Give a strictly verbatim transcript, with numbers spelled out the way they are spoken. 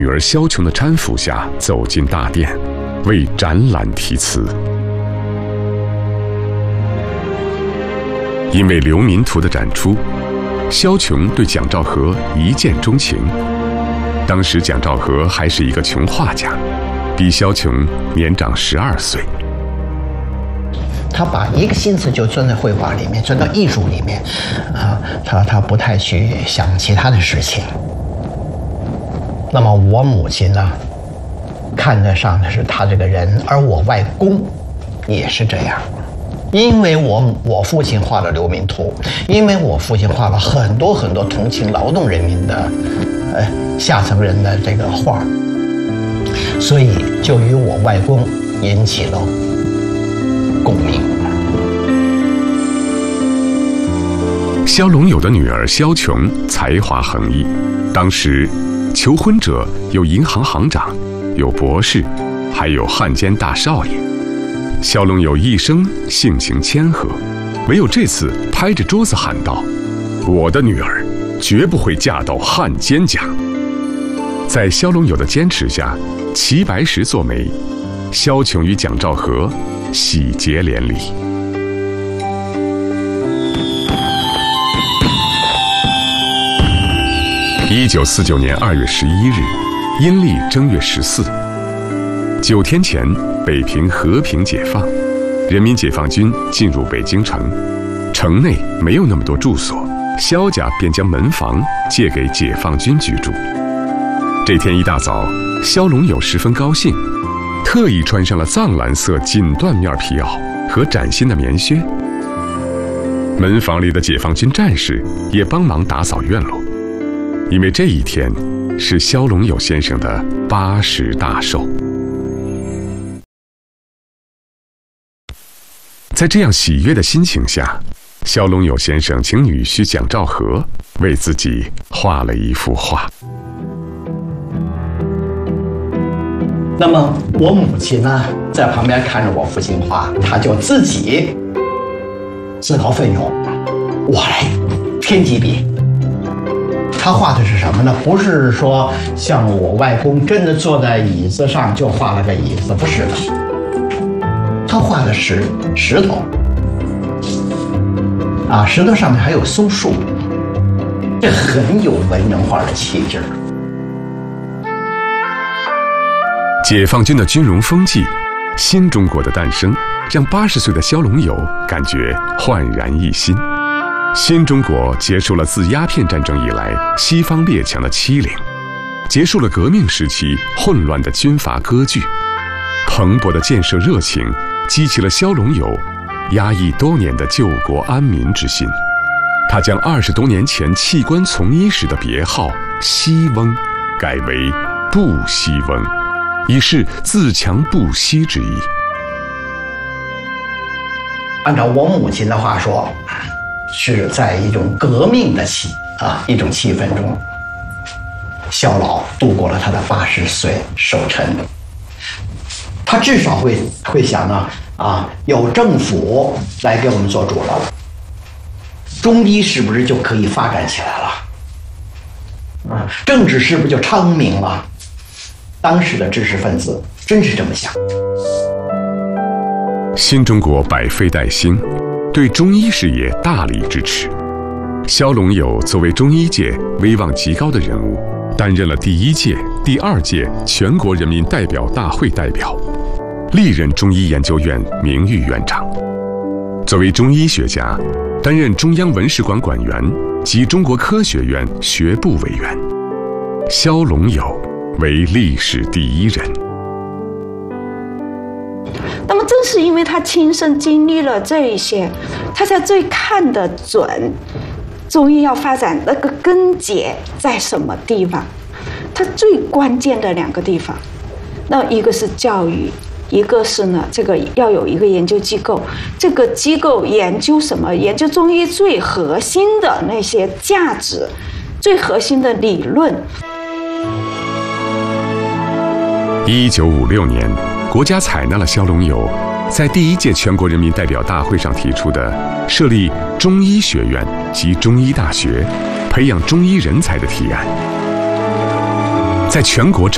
女儿萧琼的搀扶下走进大殿，为展览题词。因为流民图的展出，萧琼对蒋兆和一见钟情。当时蒋兆和还是一个穷画家，比萧琼年长十二岁。 他把一个心思就钻在绘画里面，钻到艺术里面，啊，他他不太去想其他的事情。那么我母亲呢，看得上的是他这个人，而我外公也是这样。因为我我父亲画了流民图，因为我父亲画了很多很多同情劳动人民的，呃下层人的这个画，所以就与我外公引起了共鸣。 萧龙友的女儿萧琼才华横溢，当时求婚者有银行行长，有博士，还有汉奸大少爷。萧龙友一生性情谦和，唯有这次拍着桌子喊道：“我的女儿绝不会嫁到汉奸家。”在萧龙友的坚持下，齐白石做媒，萧琼与蒋兆和喜结连理。一九四九年二月十一日，阴历正月十四。九天前，北平和平解放，人民解放军进入北京城，城内没有那么多住所，萧家便将门房借给解放军居住。这天一大早，萧龙友十分高兴，特意穿上了藏蓝色锦缎面皮袄和崭新的棉靴。门房里的解放军战士也帮忙打扫院落，因为这一天是萧龙友先生的八十大寿。在这样喜悦的心情下，萧龙友先生请女婿蒋兆和为自己画了一幅画。 那么我母亲呢，在旁边看着我父亲画，她就自己自告奋勇，我来添几笔。他画的是什么呢？不是说像我外公真的坐在椅子上就画了个椅子，不是的。他画的石石头，啊，石头上面还有松树，这很有文人画的气质。 解放军的军容风纪，新中国的诞生，让八十岁的萧龙友感觉焕然一新。新中国结束了自鸦片战争以来西方列强的欺凌，结束了革命时期混乱的军阀割据，蓬勃的建设热情激起了萧龙友压抑多年的救国安民之心。他将二十多年前弃官从医时的别号西翁改为不西翁，以示自强不息之意。 按照我母亲的话说，是在一种革命的气啊，一种气氛中，萧老度过了他的八十岁寿辰。他至少会会想呢，啊，有政府来给我们做主了，中医是不是就可以发展起来了？啊，政治是不是就昌明了？当时的知识分子真是这么想。 新中国百废待兴，对中医事业大力支持。萧龙友作为中医界威望极高的人物，担任了第一届、第二届全国人民代表大会代表，历任中医研究院名誉院长。作为中医学家，担任中央文史馆馆员及中国科学院学部委员。萧龙友为历史第一人。 那么正是因为他亲身经历了这一些，他才最看得准中医要发展那个根结在什么地方。它最关键的两个地方，那一个是教育，一个是呢这个要有一个研究机构，这个机构研究什么？研究中医最核心的那些价值，最核心的理论。 一九五六年，国家采纳了萧龙友在第一届全国人民代表大会上提出的设立中医学院及中医大学，培养中医人才的提案，在全国